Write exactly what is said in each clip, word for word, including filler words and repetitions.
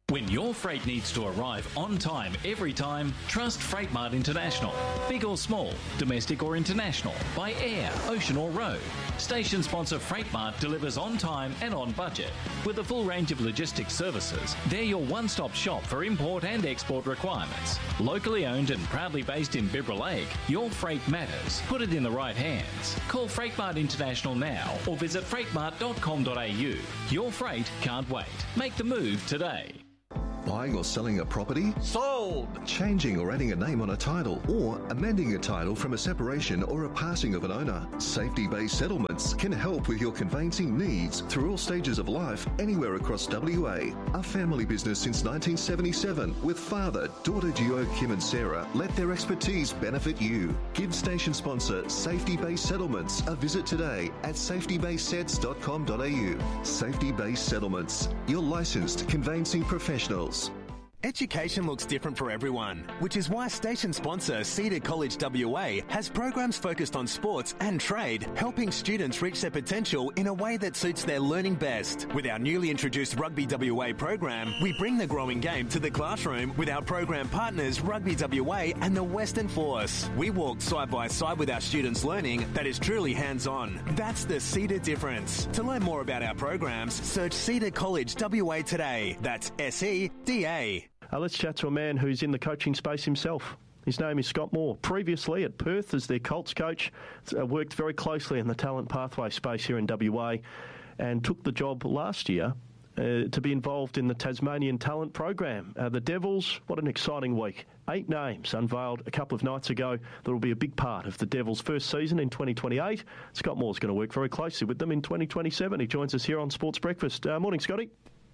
When your freight needs to arrive on time every time, trust Freight Mart International. Big or small, domestic or international, by air, ocean or road. Station sponsor Freight Mart delivers on time and on budget. With a full range of logistics services, they're your one-stop shop for import and export requirements. Locally owned and proudly based in Bibra Lake, your freight matters. Put it in the right hands. Call Freight Mart International now or visit freight mart dot com dot a u. Your freight can't wait. Make the move today. Buying or selling a property? Sold! Changing or adding a name on a title or amending a title from a separation or a passing of an owner. Safety-based settlements can help with your conveyancing needs through all stages of life anywhere across W A. A family business since nineteen seventy-seven with father, daughter duo Kim and Sarah let their expertise benefit you. Give station sponsor Safety-Based Settlements a visit today at safety based sets dot com dot a u. Safety-Based Settlements, your licensed conveyancing professionals. Education looks different for everyone, which is why station sponsor Cedar College W A has programs focused on sports and trade, helping students reach their potential in a way that suits their learning best. With our newly introduced Rugby W A program, we bring the growing game to the classroom with our program partners Rugby W A and the Western Force. We walk side by side with our students' learning that is truly hands-on. That's the Cedar difference. To learn more about our programs, search Cedar College W A today. That's S E D A. Uh, let's chat to a man who's in the coaching space himself. His name is Scott Moore. Previously at Perth as their Colts coach, uh, worked very closely in the talent pathway space here in W A and took the job last year uh, to be involved in the Tasmanian Talent Program. Uh, the Devils, what an exciting week. Eight names unveiled a couple of nights ago that will be a big part of the Devils' first season in twenty twenty-eight. Scott Moore's going to work very closely with them in twenty twenty-seven. He joins us here on Sports Breakfast. Uh, morning, Scotty.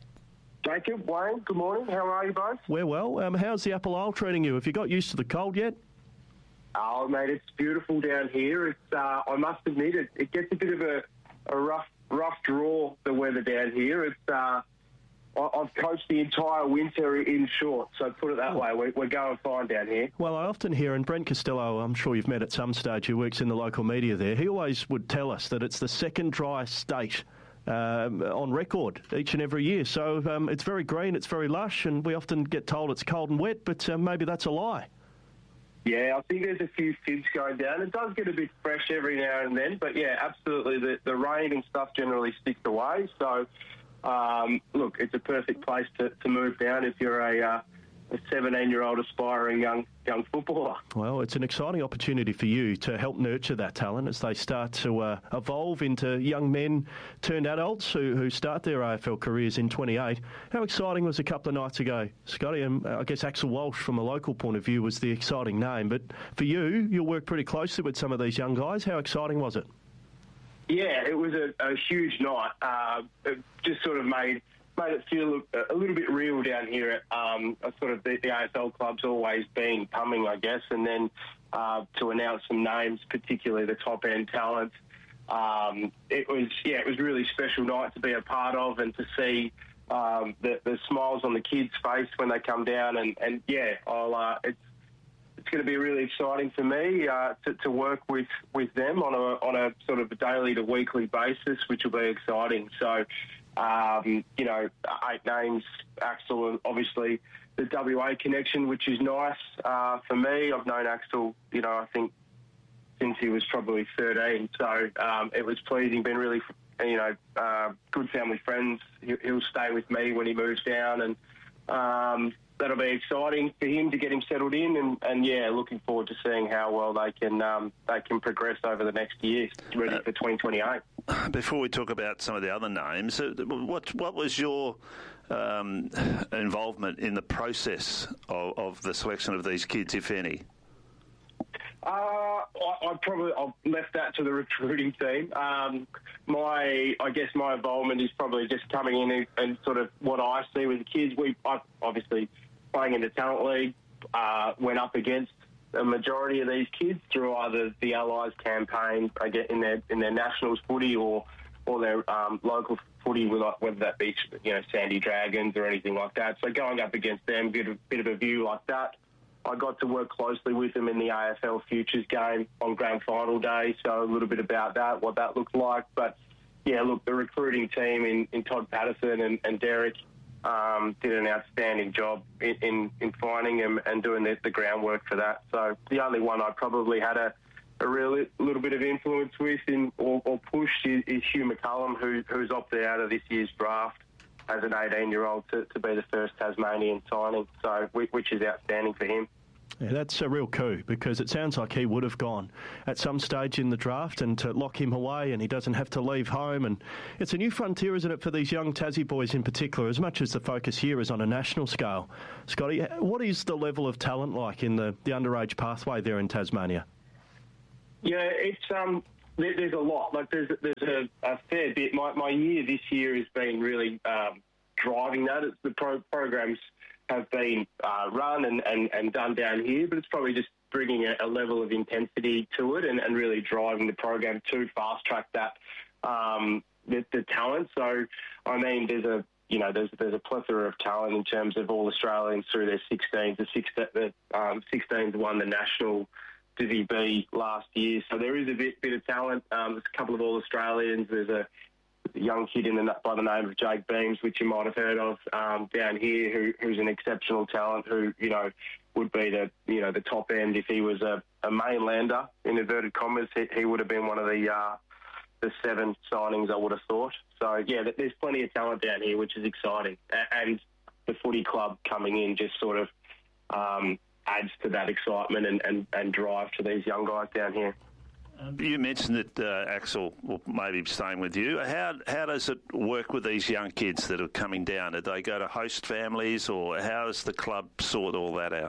Jacob, Wayne, good morning. How are you both? We're well. Um, how's the Apple Isle treating you? Have you got used to the cold yet? Oh, mate, it's beautiful down here. It's uh, I must admit, it, it gets a bit of a, a rough rough draw, the weather down here. It's uh, I, I've coached the entire winter in shorts, so put it that oh. way. We're, we're going fine down here. Well, I often hear, and Brent Costello, I'm sure you've met at some stage, who works in the local media there, he always would tell us that it's the second driest state Um, on record each and every year. So um, it's very green, it's very lush, and we often get told it's cold and wet, but uh, maybe that's a lie. Yeah, I think there's a few fibs going down. It does get a bit fresh every now and then, but yeah, absolutely, the, the rain and stuff generally sticks away. So, um, look, it's a perfect place to, to move down if you're a, uh, a seventeen-year-old aspiring young young footballer. Well, it's an exciting opportunity for you to help nurture that talent as they start to uh, evolve into young men turned adults who, who start their A F L careers in twenty-eight. How exciting was a couple of nights ago, Scotty? And I guess Axel Walsh, from a local point of view, was the exciting name. But for you, you'll work pretty closely with some of these young guys. How exciting was it? Yeah, it was a, a huge night. Uh, it just sort of made... made it feel a little bit real down here at um, sort of the, the A F L club's always been coming, I guess, and then uh, to announce some names, particularly the top-end talent. Um, it was, yeah, it was a really special night to be a part of and to see um, the, the smiles on the kids' face when they come down, and, and yeah, I'll, uh, it's it's going to be really exciting for me uh, to, to work with, with them on a on a sort of a daily to weekly basis, which will be exciting. So. Um, you know, eight names, Axel, obviously the W A connection, which is nice uh, for me. I've known Axel, you know, I think since he was probably thirteen. So um, it was pleasing, been really, you know, uh, good family friends. He'll stay with me when he moves down, and um, that'll be exciting for him to get him settled in. And, and yeah, looking forward to seeing how well they can um, they can progress over the next year, ready for twenty twenty-eight. Before we talk about some of the other names, what what was your um, involvement in the process of, of the selection of these kids, if any? Uh, I, I probably I've left that to the recruiting team. Um, my I guess my involvement is probably just coming in and, and sort of what I see with the kids. We I, obviously playing in the talent league uh, went up against a majority of these kids through either the Allies campaign, I get in their in their nationals footy or or their um, local footy, whether that be you know Sandy Dragons or anything like that. So going up against them, get a bit of a view like that. I got to work closely with them in the A F L Futures game on grand final day, so a little bit about that, what that looked like. But yeah, look, the recruiting team in, in Todd Patterson and, and Derek um, did an outstanding job in, in, in finding him and doing the, the groundwork for that. So the only one I probably had a, a really little bit of influence with in, or, or pushed is, is Hugh McCullum, who, who's opted out of this year's draft as an eighteen-year-old to, to be the first Tasmanian signing, so which is outstanding for him. Yeah, that's a real coup, because it sounds like he would have gone at some stage in the draft, and to lock him away and he doesn't have to leave home. And it's a new frontier, isn't it, for these young Tassie boys in particular, as much as the focus here is on a national scale. Scotty, what is the level of talent like in the, the underage pathway there in Tasmania? Yeah, it's um, there, there's a lot. Like there's there's a, a fair bit. My my year this year has been really um, driving that. It's the pro- programs have been uh, run and, and, and done down here, but it's probably just bringing a, a level of intensity to it and, and really driving the program to fast-track that, um, the, the talent. So, I mean, there's a, you know, there's there's a plethora of talent in terms of all Australians through their sixteens. The, six, the um, sixteens won the national Divi B last year, so there is a bit, bit of talent. Um, there's a couple of all-Australians. There's a a young kid in the, by the name of Jake Beams, which you might have heard of um, down here, who, who's an exceptional talent, who you know would be the you know the top end if he was a, a mainlander in inverted commas. He, he would have been one of the uh, the seven signings, I would have thought. So yeah, there's plenty of talent down here, which is exciting, and the footy club coming in just sort of um, adds to that excitement and, and, and drive to these young guys down here. Um, you mentioned that uh, Axel, well, maybe staying with you. How how does it work with these young kids that are coming down? Do they go to host families, or how does the club sort all that out?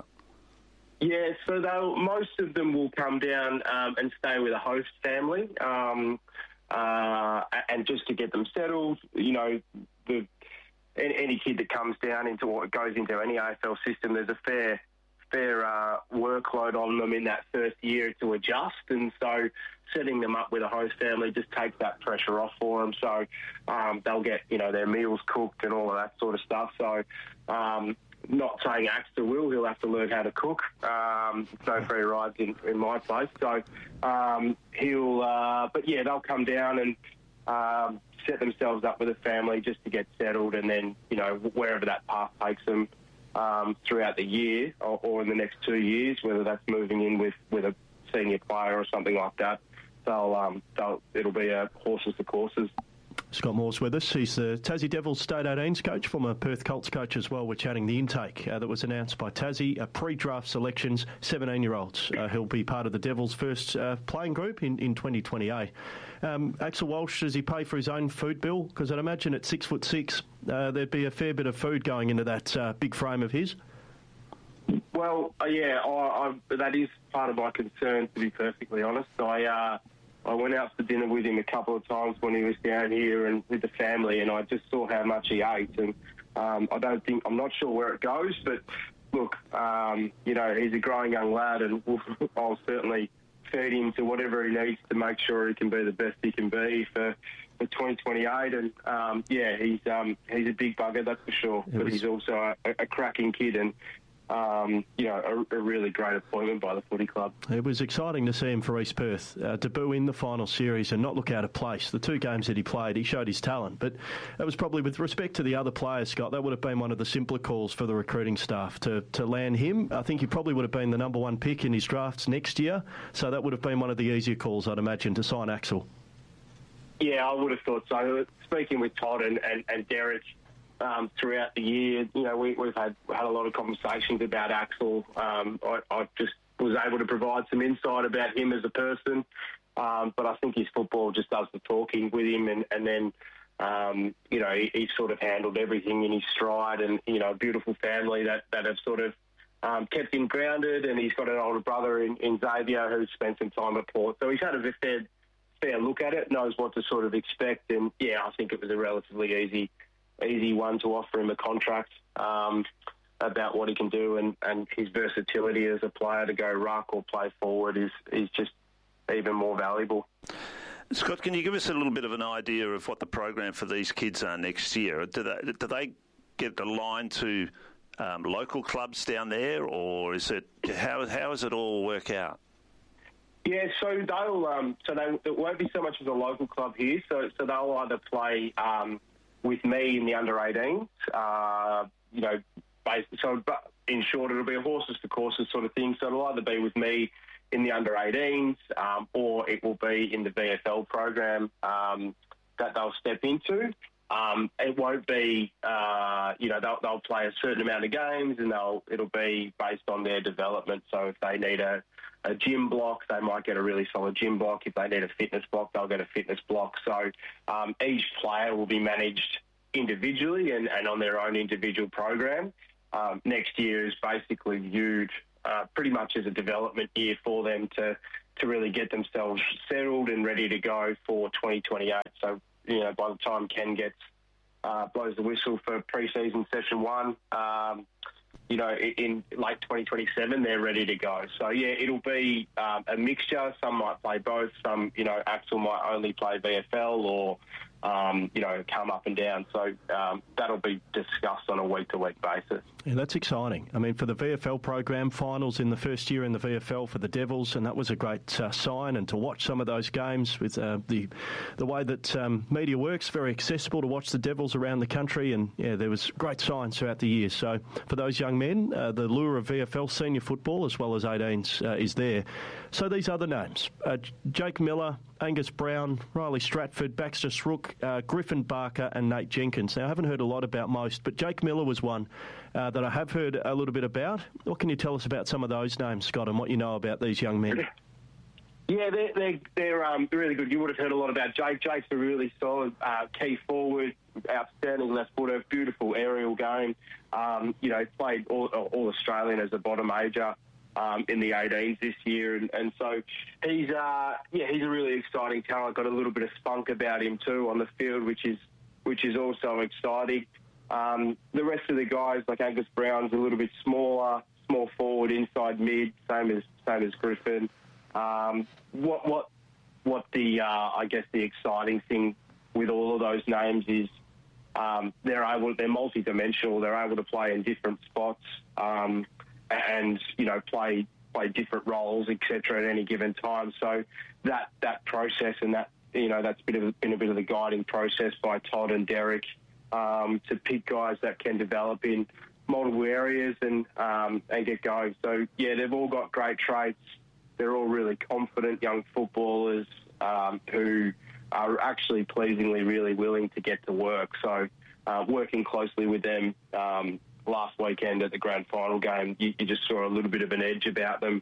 Yeah, so they'll, most of them will come down um, and stay with a host family, um, uh, and just to get them settled. You know, the any, any kid that comes down into or goes into any A F L system, there's a fair. fair uh, workload on them in that first year to adjust, and so setting them up with a host family just takes that pressure off for them. So um, they'll get, you know, their meals cooked and all of that sort of stuff. So um, not saying Axel will, he'll have to learn how to cook. Um, no free rides in, in my place. So um, he'll, uh, but yeah, they'll come down and um, set themselves up with a family just to get settled, and then, you know, wherever that path takes them, Um, throughout the year or, or in the next two years, whether that's moving in with, with a senior player or something like that, they'll, um, they'll it'll be a horses for courses. Scott Moore's with us. He's the Tassie Devils State eighteens coach, former Perth Colts coach as well. We're chatting the intake uh, that was announced by Tassie, uh, pre-draft selections, seventeen-year-olds. Uh, he'll be part of the Devils' first uh, playing group in, in twenty twenty-eight. Um, Axel Walsh, does he pay for his own food bill? Because I'd imagine at six foot six, uh, there'd be a fair bit of food going into that uh, big frame of his. Well, uh, yeah, I, I, that is part of my concern, to be perfectly honest. I uh, I went out for dinner with him a couple of times when he was down here and with the family, and I just saw how much he ate. And um, I don't think, I'm not sure where it goes, but look, um, you know, he's a growing young lad, and we'll, I'll certainly feed him to whatever he needs to make sure he can be the best he can be for, for twenty twenty-eight. And um, yeah, he's um, he's a big bugger, that's for sure. It but was... he's also a, a cracking kid, and Um, you know, a, a really great appointment by the footy club. It was exciting to see him for East Perth uh, debut in the final series and not look out of place. The two games that he played, he showed his talent, but that was probably, with respect to the other players, Scott, that would have been one of the simpler calls for the recruiting staff to, to land him. I think he probably would have been the number one pick in his drafts next year, so that would have been one of the easier calls, I'd imagine, to sign Axel. Yeah, I would have thought so. Speaking with Todd and, and, and Derek, Um, throughout the year, you know, we, we've had had a lot of conversations about Axel. Um, I, I just was able to provide some insight about him as a person, um, but I think his football just does the talking with him, and, and then, um, you know, he, he sort of handled everything in his stride, and, you know, a beautiful family that, that have sort of um, kept him grounded, and he's got an older brother in, in Xavier who's spent some time at Port, so he's had a fair, fair look at it, knows what to sort of expect, and, yeah, I think it was a relatively easy easy one to offer him a contract um, about what he can do, and, and his versatility as a player to go ruck or play forward is, is just even more valuable. Scott, can you give us a little bit of an idea of what the program for these kids are next year? Do they, do they get aligned to um, local clubs down there, or is it how how does it all work out? Yeah, so they'll um, so they it won't be so much as a local club here. So so they'll either play Um, with me in the under eighteens. Uh, you know, based, so but in short, it'll be a horses for courses sort of thing. So it'll either be with me in the under eighteens, um, or it will be in the V F L program um, that they'll step into. Um, it won't be, uh, you know, they'll, they'll play a certain amount of games, and they'll it'll be based on their development. So if they need a, a gym block, they might get a really solid gym block. If they need a fitness block, they'll get a fitness block. So um, each player will be managed individually and, and on their own individual program. Um, next year is basically viewed uh, pretty much as a development year for them to, to really get themselves settled and ready to go for twenty twenty-eight. So, you know, by the time Ken gets uh, blows the whistle for pre-season session one, um, you know, in, in late twenty twenty-seven, they're ready to go. So, yeah, it'll be um, a mixture. Some might play both. Some, you know, Axel might only play V F L or, um, you know, come up and down. So um, that'll be discussed on a week-to-week basis. Yeah, that's exciting. I mean, for the V F L program, finals in the first year in the V F L for the Devils, and that was a great uh, sign. And to watch some of those games with uh, the the way that um, media works, very accessible to watch the Devils around the country. And, yeah, there was great signs throughout the year. So for those young men, uh, the lure of V F L senior football as well as eighteens uh, is there. So these other names, uh, Jake Miller, Angus Brown, Riley Stratford, Baxter Srook, uh, Griffin Barker and Nate Jenkins. Now, I haven't heard a lot about most, but Jake Miller was one uh, that I have heard a little bit about. What can you tell us about some of those names, Scott, and what you know about these young men? Yeah, they're, they're, they're um, really good. You would have heard a lot about Jake. Jake's a really solid uh, key forward, outstanding left footer, beautiful aerial game. Um, you know, played all, all Australian as a bottom major. Um, in the eighteens this year, and, and so he's uh, yeah he's a really exciting talent. Got a little bit of spunk about him too on the field, which is which is also exciting. Um, the rest of the guys, like Angus Brown's a little bit smaller, small forward, inside mid, same as same as Griffin. Um, what what what the uh, I guess the exciting thing with all of those names is um, they're able they're multi-dimensional. They're able to play in different spots. Um, and, you know, play play different roles, et cetera, at any given time. So that that process and that, you know, that's been a, been a bit of the guiding process by Todd and Derek um, to pick guys that can develop in multiple areas and um, and get going. So, yeah, they've all got great traits. They're all really confident young footballers um, who are actually pleasingly really willing to get to work. So uh, working closely with them um last weekend at the grand final game, you, you just saw a little bit of an edge about them,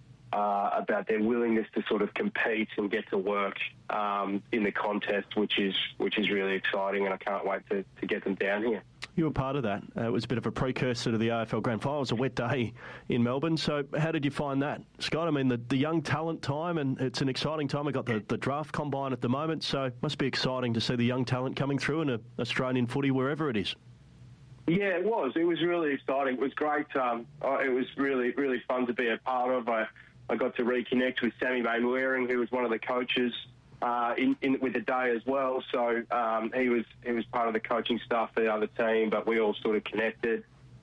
uh, about their willingness to sort of compete and get to work um, in the contest, which is which is really exciting, and I can't wait to, to get them down here. You were part of that. Uh, it was a bit of a precursor to the A F L Grand Final. It was a wet day in Melbourne. So how did you find that, Scott? I mean, the, the young talent time, and it's an exciting time. We've got the, the draft combine at the moment, so it must be exciting to see the young talent coming through in a Australian footy, wherever it is. Yeah, it was. It was really exciting. It was great. Um, it was really, really fun to be a part of. I, I got to reconnect with Sammy Mainwaring, who was one of the coaches uh, in, in with the day as well. So um, he was he was part of the coaching staff for the other team, but we all sort of connected,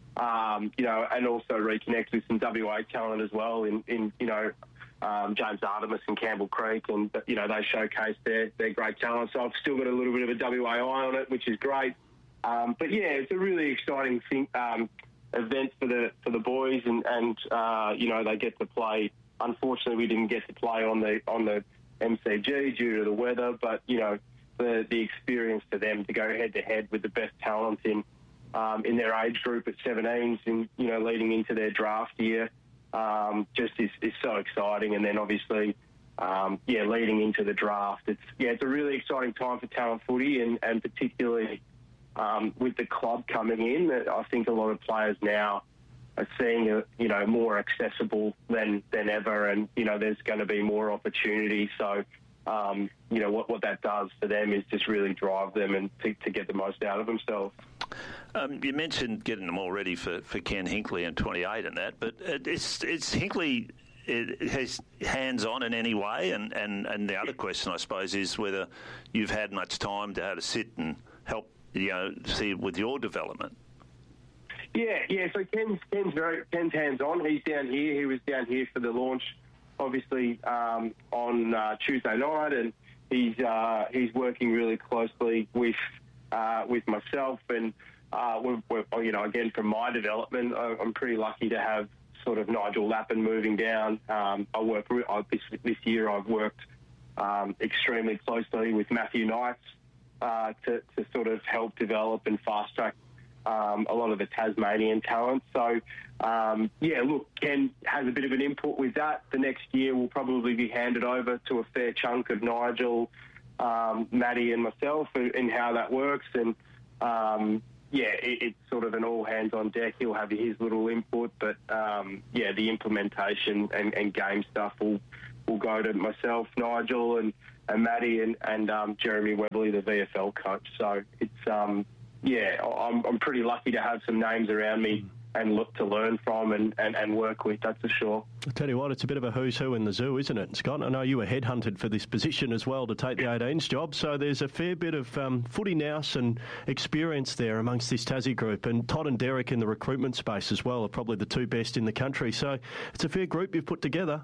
um, you know, and also reconnect with some W A talent as well in, in you know, um, James Artemis and Campbell Creek, and, you know, they showcased their, their great talent. So I've still got a little bit of a W A eye on it, which is great. Um, but yeah, it's a really exciting thing, um, event for the for the boys, and, and uh, you know, they get to play. Unfortunately, we didn't get to play on the on the M C G due to the weather, but you know, the the experience for them to go head to head with the best talent in um, in their age group at seventeens, and you know, leading into their draft year, um, just is, is so exciting. And then obviously, um, yeah, leading into the draft, it's yeah, it's a really exciting time for talent footy, and and particularly. Um, with the club coming in, I think a lot of players now are seeing it, you know, more accessible than, than ever, and you know, there's going to be more opportunity. So, um, you know, what what that does for them is just really drive them and to, to get the most out of themselves. Um, you mentioned getting them all ready for, for Ken Hinkley in twenty-eight and that, but it's it's Hinkley. It has hands-on in any way, and, and, and the other question, I suppose, is whether you've had much time to how to sit and help. You know, see with your development. Yeah, yeah. So Ken's Ken's very Ken's hands on. He's down here. He was down here for the launch, obviously um, on uh, Tuesday night, and he's uh, he's working really closely with uh, with myself. And, uh, we're, we're, you know, again, from my development, I'm pretty lucky to have sort of Nigel Lappin moving down. Um, I work I, this, this year I've worked um, extremely closely with Matthew Knights uh, to, to sort of help develop and fast-track um, a lot of the Tasmanian talent. So, um, yeah, look, Ken has a bit of an input with that. The next year will probably be handed over to a fair chunk of Nigel, um, Matty and myself in how that works. And, um, yeah, it, it's sort of an all-hands-on-deck. He'll have his little input, but, um, yeah, the implementation and, and game stuff will, will go to myself, Nigel, and, and Matty and, and um, Jeremy Webley, the V F L coach. So it's, um, yeah, I'm, I'm pretty lucky to have some names around me and look to learn from and, and, and work with, that's for sure. I tell you what, it's a bit of a who's who in the zoo, isn't it, Scott? I know you were headhunted for this position as well to take the eighteens job, so there's a fair bit of um, footy nous and experience there amongst this Tassie group, and Todd and Derek in the recruitment space as well are probably the two best in the country, so it's a fair group you've put together.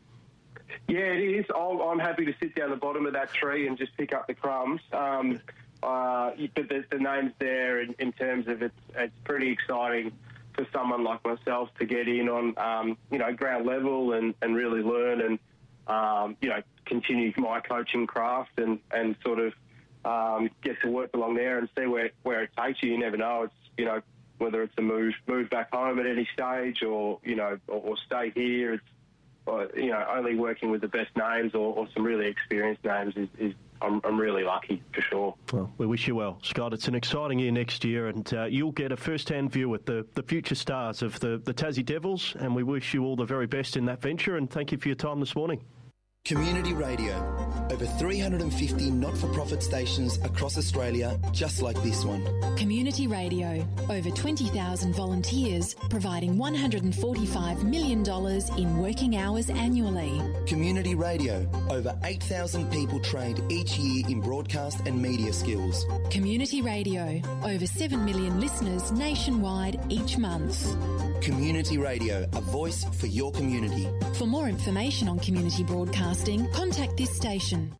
Yeah, it is. I'll, I'm happy to sit down the bottom of that tree and just pick up the crumbs. Um, uh, but there's the names there in, in terms of it's, it's pretty exciting for someone like myself to get in on, um, you know, ground level and, and really learn and, um, you know, continue my coaching craft and, and sort of um, get to work along there and see where, where it takes you. You never know. It's, you know, whether it's a move move back home at any stage or, you know, or, or stay here. It's, or, you know, only working with the best names or, or some really experienced names is, is I'm, I'm really lucky, for sure. Well, we wish you well, Scott. It's an exciting year next year, and uh, you'll get a first-hand view at the, the future stars of the, the Tassie Devils, and we wish you all the very best in that venture, and thank you for your time this morning. Community Radio. Over three hundred fifty not-for-profit stations across Australia, just like this one. Community Radio. Over twenty thousand volunteers, providing one hundred forty-five million dollars in working hours annually. Community Radio. Over eight thousand people trained each year in broadcast and media skills. Community Radio. Over seven million listeners nationwide each month. Community Radio, a voice for your community. For more information on community broadcasting, contact this station.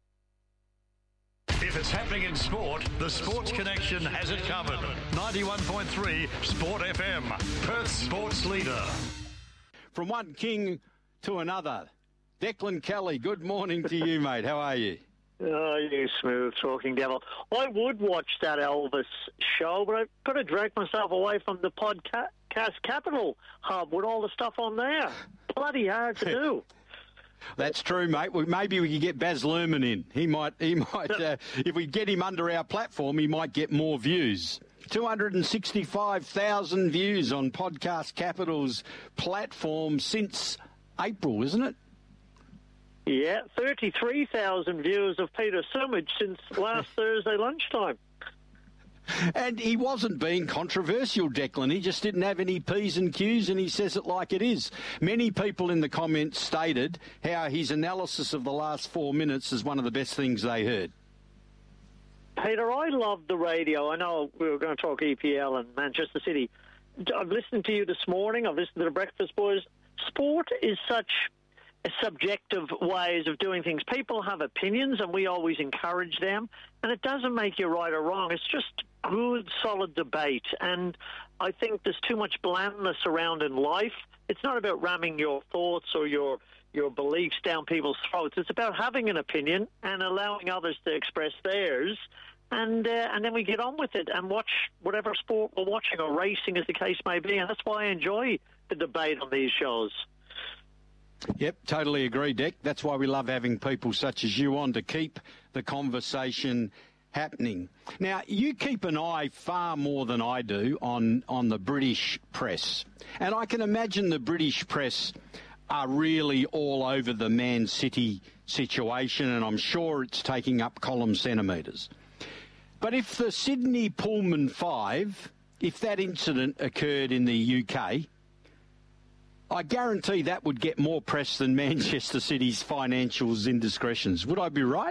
If it's happening in sport, the Sports Connection has it covered. ninety-one point three Sport F M, Perth's sports leader. From one king to another, Declan Kelly, good morning to you, mate. How are you? Oh, you smooth talking devil. I would watch that Elvis show, but I've got to drag myself away from the podcast Capital Hub with all the stuff on there. Bloody hard to do. That's true, mate. Well, maybe we could get Baz Luhrmann in. He might, he might. Uh, if we get him under our platform, he might get more views. two hundred sixty-five thousand views on Podcast Capital's platform since April, isn't it? Yeah, thirty-three thousand views of Peter Sumage since last Thursday lunchtime. And he wasn't being controversial, Declan. He just didn't have any P's and Q's, and he says it like it is. Many people in the comments stated how his analysis of the last four minutes is one of the best things they heard. Peter, I love the radio. I know we were going to talk E P L and Manchester City. I've listened to you this morning. I've listened to the Breakfast Boys. Sport is such subjective ways of doing things. People have opinions, and we always encourage them, and it doesn't make you right or wrong. It's just good, solid debate, and I think there's too much blandness around in life. It's not about ramming your thoughts or your your beliefs down people's throats. It's about having an opinion and allowing others to express theirs, and uh, and then we get on with it and watch whatever sport we're watching, or racing as the case may be, and that's why I enjoy the debate on these shows. Yep, totally agree, Deck. That's why we love having people such as you on to keep the conversation happening. Now, you keep an eye far more than I do on, on the British press. And I can imagine the British press are really all over the Man City situation, and I'm sure it's taking up column centimetres. But if the Sydney Pullman five, if that incident occurred in the U K, I guarantee that would get more press than Manchester City's financials indiscretions. Would I be right?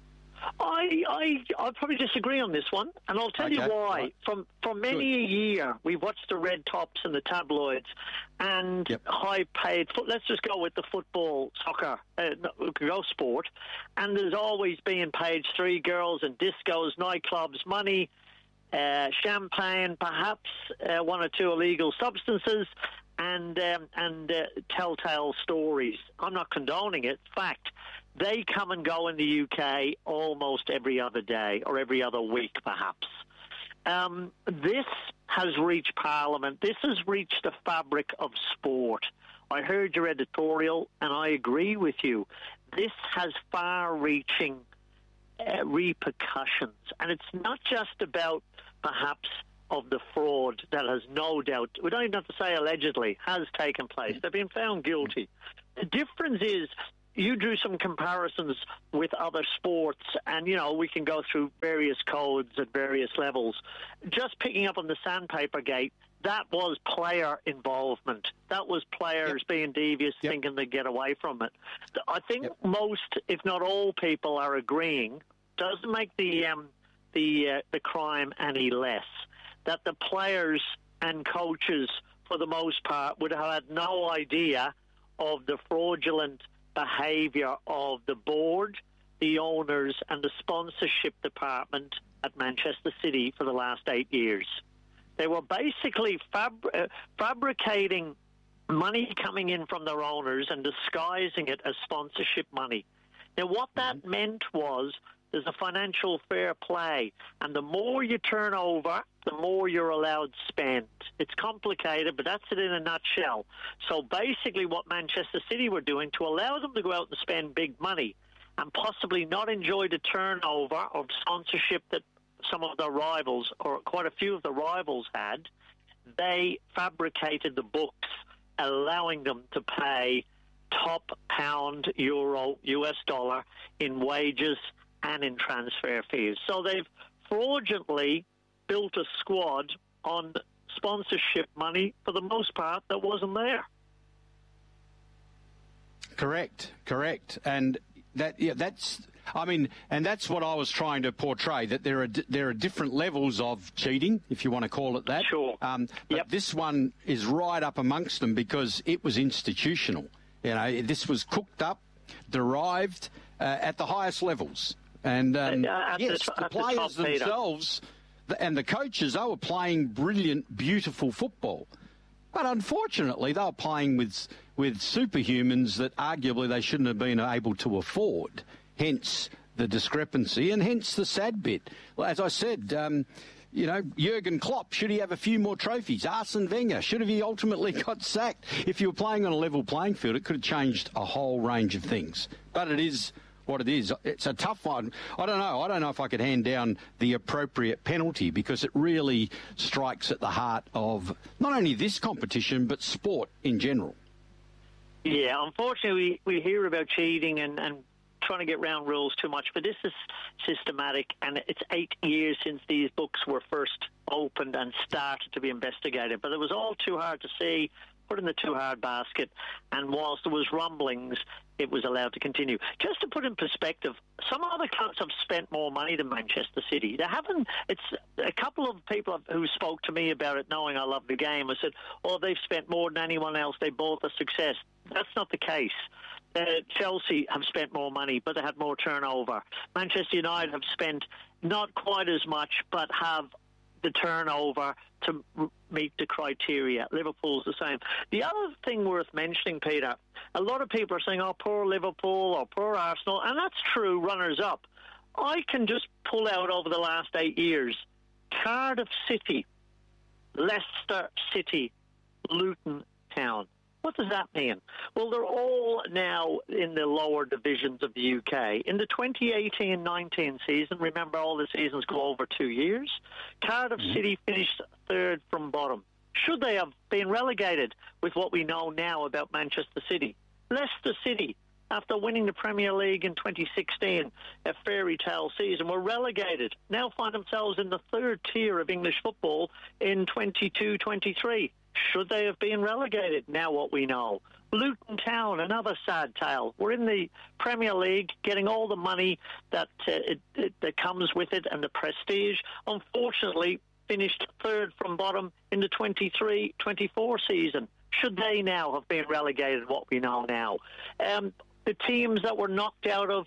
I, I, I'd probably disagree on this one, and I'll tell okay. you why. Right. From from many Good. a year, we've watched the red tops and the tabloids and yep. high-paid. Let's just go with the football, soccer, uh, go sport, and there's always been page three girls and discos, nightclubs, money, uh, champagne, perhaps uh, one or two illegal substances, and um, and uh, telltale stories. I'm not condoning it. Fact, they come and go in the U K almost every other day or every other week, perhaps. Um, this has reached Parliament. This has reached the fabric of sport. I heard your editorial, and I agree with you. This has far-reaching uh, repercussions, and it's not just about, perhaps, of the fraud that has no doubt, we don't even have to say allegedly, has taken place. They've been found guilty. The difference is, you drew some comparisons with other sports, and, you know, we can go through various codes at various levels. Just picking up on the Sandpaper Gate, that was player involvement. That was players yep. being devious, yep. thinking they'd get away from it. I think yep. most, if not all, people are agreeing, doesn't make the um, the uh, the crime any less, that the players and coaches, for the most part, would have had no idea of the fraudulent behaviour of the board, the owners, and the sponsorship department at Manchester City for the last eight years. They were basically fab- uh, fabricating money coming in from their owners and disguising it as sponsorship money. Now, what that mm-hmm. meant was there's a financial fair play, and the more you turn over, the more you're allowed to spend. It's complicated, but that's it in a nutshell. So basically what Manchester City were doing to allow them to go out and spend big money and possibly not enjoy the turnover of sponsorship that some of the rivals, or quite a few of the rivals had, they fabricated the books, allowing them to pay top pound, euro, U S dollar in wages and in transfer fees. So they've fraudulently built a squad on sponsorship money, for the most part, that wasn't there. Correct, correct. And that yeah, that's... I mean, and that's what I was trying to portray, that there are there are different levels of cheating, if you want to call it that. Sure. Um, but yep. this one is right up amongst them because it was institutional. You know, this was cooked up, derived uh, at the highest levels. And um, uh, yes, the, the players the themselves and the coaches, they were playing brilliant, beautiful football. But unfortunately, they were playing with with superhumans that arguably they shouldn't have been able to afford. Hence the discrepancy, and hence the sad bit. Well, as I said, um, you know, Jurgen Klopp, should he have a few more trophies? Arsene Wenger, should have he ultimately got sacked? If you were playing on a level playing field, it could have changed a whole range of things. But it is what it is. It's a tough one. I don't know. I don't know if I could hand down the appropriate penalty, because it really strikes at the heart of not only this competition, but sport in general. Yeah, unfortunately, we, we hear about cheating and, and trying to get round rules too much, but this is systematic, and it's eight years since these books were first opened and started to be investigated. But it was all too hard to see, put in the too hard basket, and whilst there was rumblings, it was allowed to continue. Just to put in perspective, some other clubs have spent more money than Manchester City. They haven't. It's a couple of people who spoke to me about it, knowing I love the game. I said, "Oh, they've spent more than anyone else. They both a success." That's not the case. Uh, Chelsea have spent more money, but they had more turnover. Manchester United have spent not quite as much, but have the turnover to r- meet the criteria. Liverpool's the same. The other thing worth mentioning, Peter, a lot of people are saying, oh, poor Liverpool or poor Arsenal, and that's true, runners-up. I can just pull out over the last eight years, Cardiff City, Leicester City, Luton Town. What does that mean? Well, they're all now in the lower divisions of the U K. In the twenty eighteen nineteen season, remember all the seasons go over two years, Cardiff mm-hmm. City finished third from bottom. Should they have been relegated with what we know now about Manchester City? Leicester City, after winning the Premier League in twenty sixteen, a fairy tale season, were relegated. Now find themselves in the third tier of English football in twenty-two twenty-three. Should they have been relegated? Now what we know. Luton Town, another sad tale. We're in the Premier League, getting all the money that uh, it, it, that comes with it and the prestige. Unfortunately, finished third from bottom in the twenty-three twenty-four season. Should they now have been relegated, what we know now? Um, the teams that were knocked out of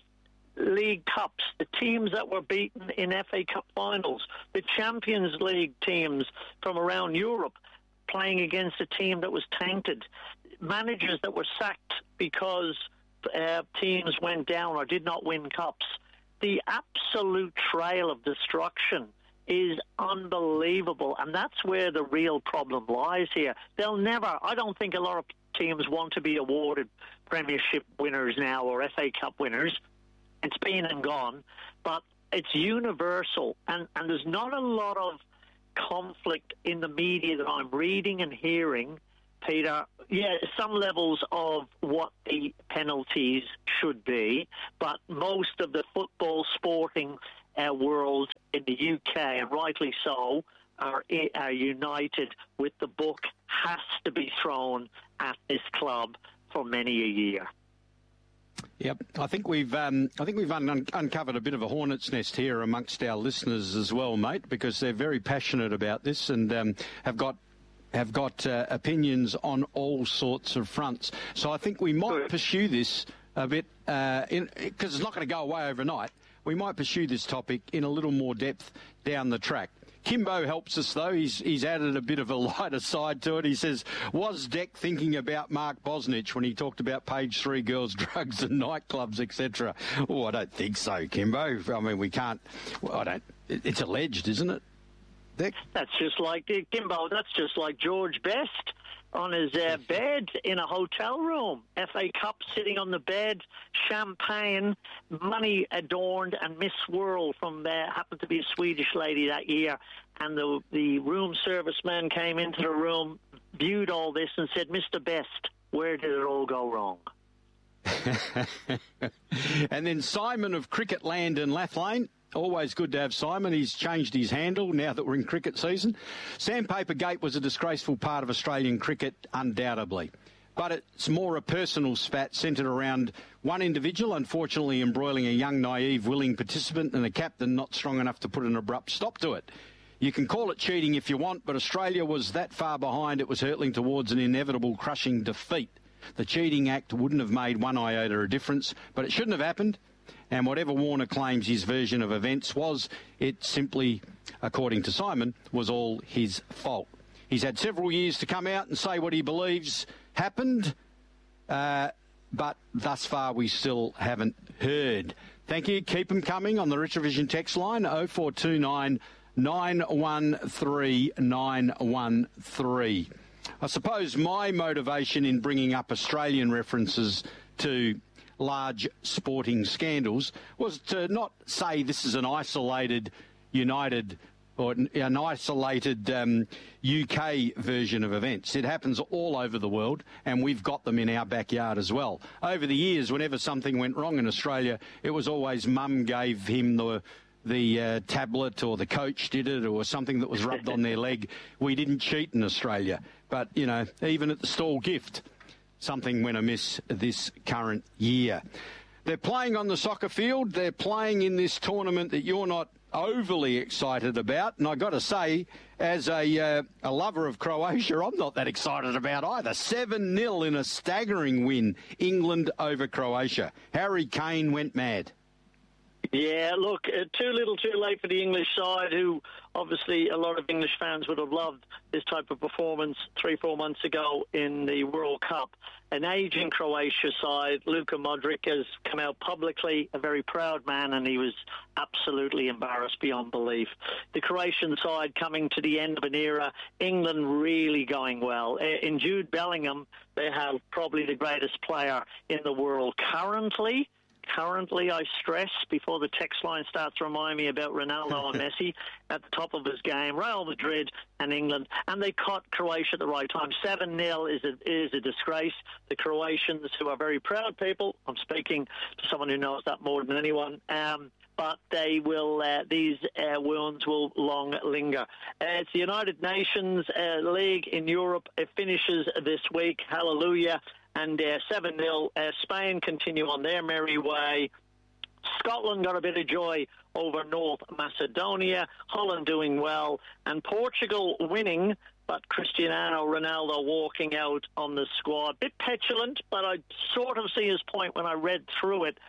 League Cups, the teams that were beaten in F A Cup finals, the Champions League teams from around Europe playing against a team that was tainted, managers that were sacked because uh, teams went down or did not win cups. The absolute trail of destruction is unbelievable, and that's where the real problem lies here. They'll never, I don't think a lot of teams want to be awarded Premiership winners now or F A Cup winners. It's been and gone, but it's universal, and, and there's not a lot of conflict in the media that I'm reading and hearing, Peter. Yeah, some levels of what the penalties should be, but most of the football sporting uh, world in the U K, and rightly so, are, are united with the book has to be thrown at this club for many a year. Yep, I think we've um, I think we've un- uncovered a bit of a hornet's nest here amongst our listeners as well, mate, because they're very passionate about this and um, have got have got uh, opinions on all sorts of fronts. So I think we might pursue this a bit uh, in because it's not going to go away overnight. We might pursue this topic in a little more depth down the track. Kimbo helps us, though. He's he's added a bit of a lighter side to it. He says, was Deck thinking about Mark Bosnich when he talked about page three girls, drugs and nightclubs, et cetera? Oh, I don't think so, Kimbo. I mean, we can't... Well, I don't... It's alleged, isn't it, Deck? That's just like... Kimbo, that's just like George Best on his uh, bed in a hotel room. F A Cup sitting on the bed, champagne, money adorned, and Miss World from there happened to be a Swedish lady that year. And the the room service man came into the room, viewed all this, and said, Mister Best, where did it all go wrong? And then Simon of Cricketland and Lathlane. Always good to have Simon. He's changed his handle now that we're in cricket season. Sandpaper Gate was a disgraceful part of Australian cricket, undoubtedly. But it's more a personal spat centred around one individual, unfortunately embroiling a young, naive, willing participant and a captain not strong enough to put an abrupt stop to it. You can call it cheating if you want, but Australia was that far behind it was hurtling towards an inevitable crushing defeat. The Cheating Act wouldn't have made one iota of difference, but it shouldn't have happened. And whatever Warner claims his version of events was, it simply, according to Simon, was all his fault. He's had several years to come out and say what he believes happened, uh, but thus far we still haven't heard. Thank you. Keep them coming on the Retrovision text line, oh four two nine, nine one three, nine one three. I suppose my motivation in bringing up Australian references to large sporting scandals was to not say this is an isolated United or an isolated um, U K version of events. It happens all over the world, and we've got them in our backyard as well. Over the years, whenever something went wrong in Australia, it was always mum gave him the the uh, tablet, or the coach did it, or something that was rubbed on their leg. We didn't cheat in Australia. But, you know, even at the stall gift, something went amiss this current year. They're playing on the soccer field. They're playing in this tournament that you're not overly excited about. And I got to say, as a uh, a lover of Croatia, I'm not that excited about either. seven nil in a staggering win, England over Croatia. Harry Kane went mad. Yeah, look, uh, too little too late for the English side, who obviously a lot of English fans would have loved this type of performance three, four months ago in the World Cup. An ageing Croatia side, Luka Modric has come out publicly, a very proud man, and he was absolutely embarrassed beyond belief. The Croatian side coming to the end of an era, England really going well. In Jude Bellingham, they have probably the greatest player in the world currently. Currently, I stress, before the text line starts to remind me about Ronaldo and Messi at the top of his game, Real Madrid and England, and they caught Croatia at the right time. seven nil is a, is a disgrace. The Croatians, who are very proud people, I'm speaking to someone who knows that more than anyone, um, but they will. Uh, these uh, wounds will long linger. Uh, it's the United Nations uh, League in Europe. It finishes this week. Hallelujah. And uh, seven nil, uh, Spain continue on their merry way. Scotland got a bit of joy over North Macedonia. Holland doing well. And Portugal winning, but Cristiano Ronaldo walking out on the squad. Bit petulant, but I sort of see his point when I read through it.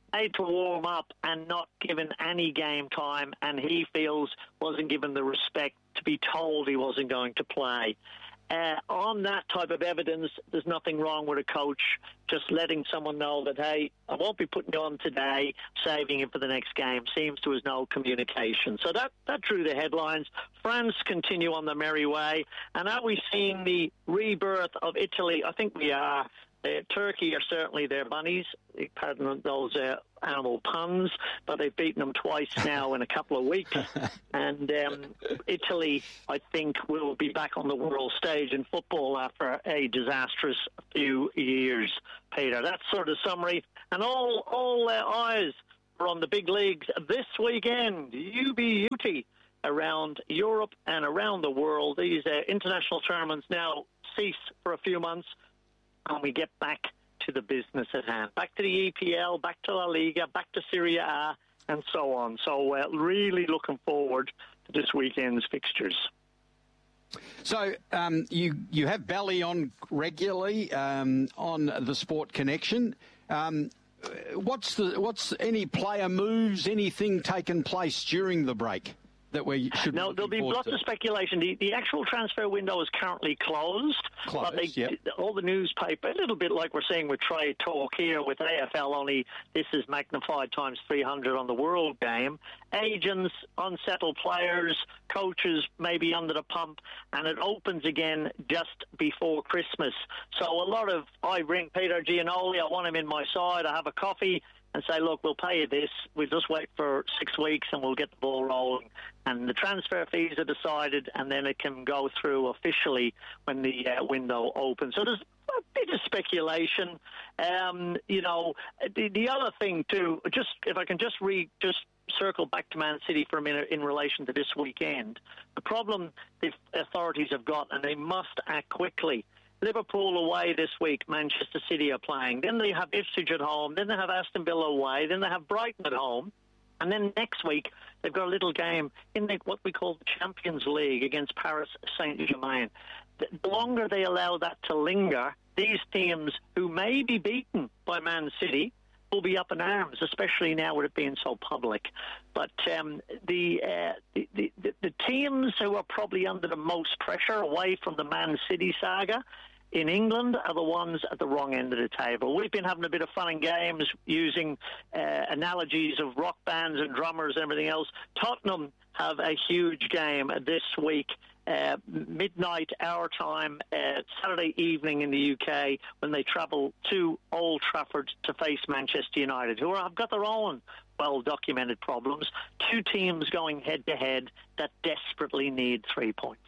made to warm up and not given any game time, and he feels wasn't given the respect to be told he wasn't going to play. Uh, on that type of evidence, there's nothing wrong with a coach just letting someone know that, hey, I won't be putting you on today, saving him for the next game. Seems there was no communication. So that, that drew the headlines. France continue on the merry way. And are we seeing the rebirth of Italy? I think we are. Uh, Turkey are certainly their bunnies, pardon those uh, animal puns, but they've beaten them twice now in a couple of weeks. And um, Italy, I think, will be back on the world stage in football after a disastrous few years, Peter. That's sort of summary. And all, all uh, eyes are on the big leagues this weekend. U B U T around Europe and around the world. These uh, international tournaments now cease for a few months, and we get back to the business at hand. Back to the E P L, back to La Liga, back to Serie A, and so on. So uh, really looking forward to this weekend's fixtures. So um, you you have Bally on regularly um, on the Sport Connection. Um, what's the what's any player moves, anything taken place during the break that we should? No, there'll be lots to? of speculation. The, the actual transfer window is currently closed. Closed, but they, yep. all the newspaper, a little bit like we're seeing with Trade Talk here with A F L, only this is magnified times three hundred on the World Game. Agents, unsettled players, coaches maybe under the pump, and it opens again just before Christmas. So a lot of, I ring Peter Giannoli, I want him in my side, I have a coffee, and say, look, we'll pay you this. We'll just wait for six weeks and we'll get the ball rolling. And the transfer fees are decided, and then it can go through officially when the uh, window opens. So there's a bit of speculation. Um, you know, the, the other thing, too, just if I can just re just circle back to Man City for a minute in relation to this weekend. The problem the authorities have got, and they must act quickly. Liverpool away this week, Manchester City are playing. Then they have Ipswich at home. Then they have Aston Villa away. Then they have Brighton at home. And then next week, they've got a little game in the, what we call the Champions League against Paris Saint-Germain. The longer they allow that to linger, these teams who may be beaten by Man City will be up in arms, especially now with it being so public. But um, the, uh, the, the the teams who are probably under the most pressure away from the Man City saga in England are the ones at the wrong end of the table. We've been having a bit of fun and games using uh, analogies of rock bands and drummers and everything else. Tottenham have a huge game this week. Uh, midnight our time, uh, Saturday evening in the U K, when they travel to Old Trafford to face Manchester United, who have got their own well-documented problems. Two teams going head-to-head that desperately need three points.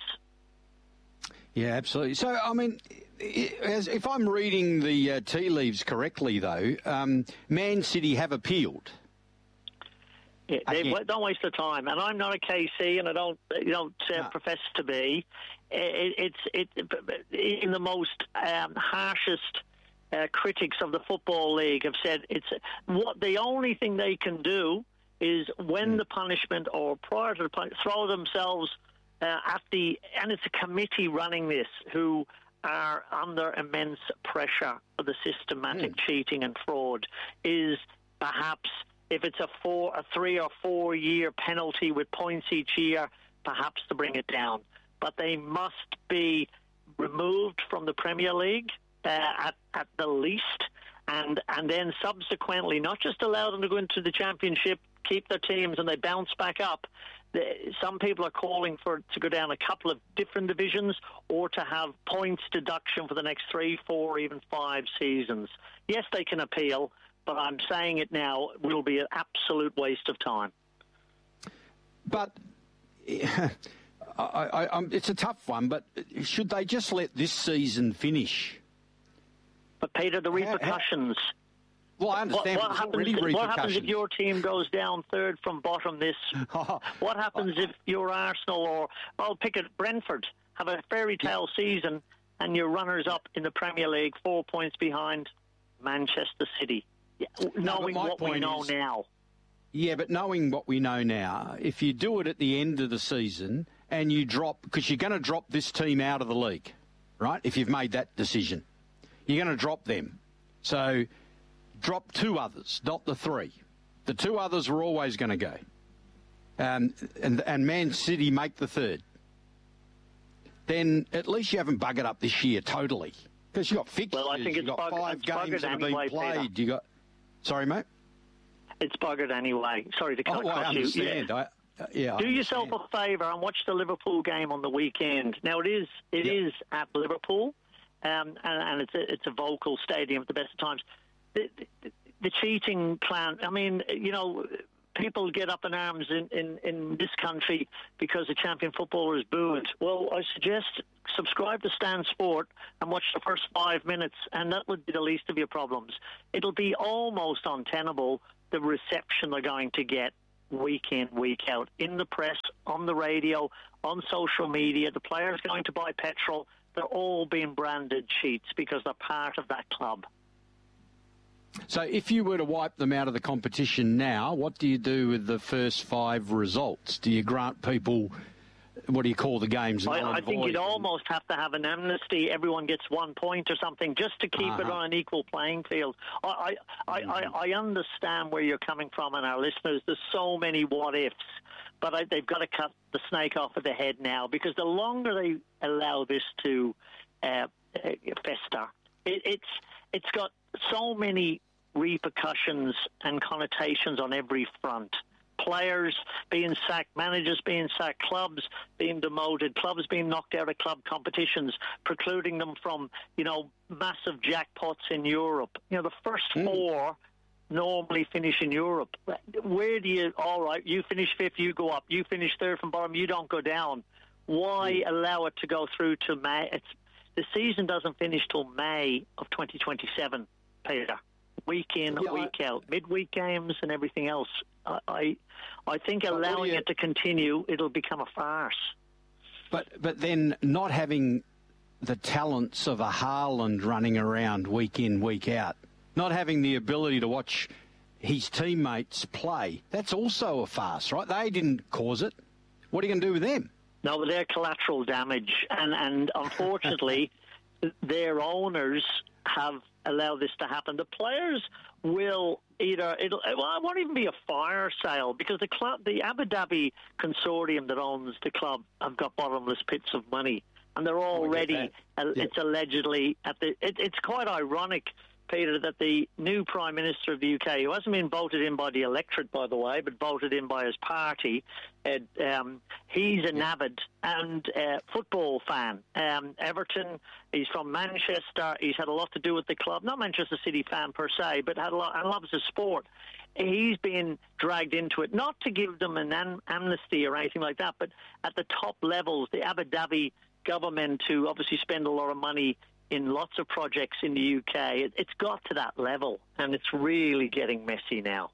Yeah, absolutely. So, I mean, as if I'm reading the uh, tea leaves correctly, though, um, Man City have appealed. Yeah, they don't waste their time, and I'm not a K C, and I don't, you know, uh, no. profess to be. It, it's it in the most um, harshest uh, critics of the Football League have said it's what the only thing they can do is when mm. the punishment or prior to the punishment, throw themselves uh, at the, and it's a committee running this who are under immense pressure for the systematic mm. cheating and fraud, is perhaps. If it's a four, a three or four year penalty with points each year, perhaps to bring it down. But they must be removed from the Premier League uh, at, at the least, and and then subsequently not just allow them to go into the Championship, keep their teams, and they bounce back up. The, some people are calling for to go down a couple of different divisions or to have points deduction for the next three, four, even five seasons. Yes, they can appeal. But I'm saying it now, it will be an absolute waste of time. But I, I, I, it's a tough one, but should they just let this season finish? But, Peter, the repercussions... How, how, well, I understand. What, what, happens, really what happens if your team goes down third from bottom this... what happens if you're Arsenal or... I'll pick it, Brentford, have a fairy tale yeah. season and you're runners-up in the Premier League, four points behind Manchester City? Yeah, knowing no, what we know is, now. Yeah, but knowing what we know now, if you do it at the end of the season and you drop, because you're going to drop this team out of the league, right? If you've made that decision, you're going to drop them. So drop two others, not the three. The two others were always going to go. Um, and, and Man City make the third. Then at least you haven't buggered up this year totally. Because you got fixtures, well, I think you've it's got buggered, five it's games that have anyway, been played. Peter. You got, sorry, mate. It's buggered anyway. Sorry to cut oh, across I understand. you. Yeah. I, uh, yeah, Do I yourself understand. a favour and watch the Liverpool game on the weekend. Now it is it Yep. is at Liverpool, um, and, and it's a, it's a vocal stadium at the best of times. The, the, the cheating plan. I mean, you know. People get up in arms in, in, in this country because a champion footballer is booed. Well, I suggest subscribe to Stan Sport and watch the first five minutes, and that would be the least of your problems. It'll be almost untenable, the reception they're going to get week in, week out, in the press, on the radio, on social media. The players going to buy petrol. They're all being branded cheats because they're part of that club. So if you were to wipe them out of the competition now, what do you do with the first five results? Do you grant people, what do you call the games? I, I think you'd almost have to have an amnesty. Everyone gets one point or something just to keep uh-huh. it on an equal playing field. I, I, I, I understand where you're coming from and our listeners. There's so many what-ifs. But I, they've got to cut the snake off of the head now because the longer they allow this to uh, fester, it, it's it's got so many repercussions and connotations on every front. Players being sacked, managers being sacked, clubs being demoted, clubs being knocked out of club competitions, precluding them from, you know, massive jackpots in Europe. You know, the first mm. four normally finish in Europe. Where do you, all right, you finish fifth, you go up. You finish third from bottom, you don't go down. Why mm. allow it to go through to May? It's, the season doesn't finish till May of twenty twenty-seven, Peter. Week in, yeah, week I, out, midweek games and everything else. I, I, I think allowing you, it to continue, it'll become a farce. But but then not having the talents of a Haaland running around week in, week out, not having the ability to watch his teammates play, that's also a farce, right? They didn't cause it. What are you going to do with them? No, but they're collateral damage, and, and unfortunately, their owners have allowed this to happen. The players will either, it'll, well, it won't even be a fire sale because the club, the Abu Dhabi consortium that owns the club have got bottomless pits of money, and they're already, uh, yeah. it's allegedly, at the. It, it's quite ironic, Peter, that the new Prime Minister of the U K, who hasn't been voted in by the electorate, by the way, but voted in by his party, uh, um, he's an avid and uh, football fan. Um, Everton, he's from Manchester. He's had a lot to do with the club. Not Manchester City fan per se, but had a lot and loves the sport. He's been dragged into it, not to give them an am- amnesty or anything like that, but at the top levels, the Abu Dhabi government, who obviously spend a lot of money in lots of projects in the U K, it, it's got to that level, and it's really getting messy now.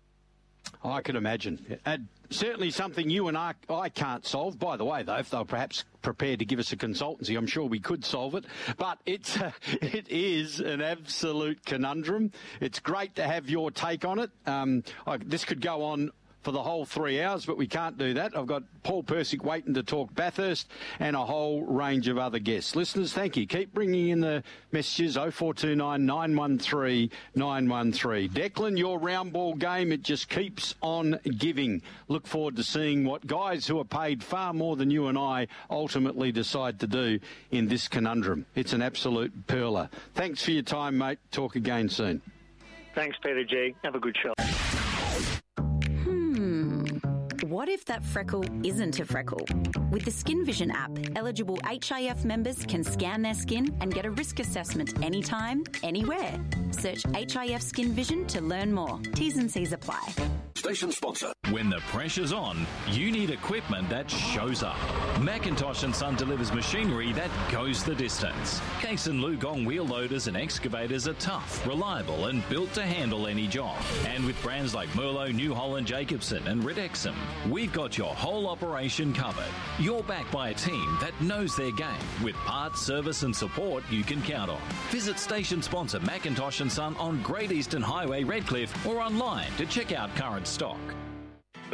Oh, I can imagine. And certainly something you and I, I can't solve. By the way, though, if they were perhaps prepared to give us a consultancy, I'm sure we could solve it. But it's uh, it is an absolute conundrum. It's great to have your take on it. Um, I, this could go on for the whole three hours, but we can't do that. I've got Paul Persick waiting to talk Bathurst and a whole range of other guests. Listeners, thank you. Keep bringing in the messages, oh four two nine, nine one three, nine one three. Declan, your round ball game, it just keeps on giving. Look forward to seeing what guys who are paid far more than you and I ultimately decide to do in this conundrum. It's an absolute perler. Thanks for your time, mate. Talk again soon. Thanks, Peter G. Have a good show. What if that freckle isn't a freckle? With the Skin Vision app, eligible H I F members can scan their skin and get a risk assessment anytime, anywhere. Search H I F Skin Vision to learn more. T's and C's apply. Station sponsor. When the pressure's on, you need equipment that shows up. Macintosh and Son delivers machinery that goes the distance. Case and Lugong wheel loaders and excavators are tough, reliable and built to handle any job. And with brands like Merlo, New Holland, Jacobson and Redexum, we've got your whole operation covered. You're backed by a team that knows their game with parts, service and support you can count on. Visit station sponsor Macintosh and Son on Great Eastern Highway, Redcliffe, or online to check out current stock.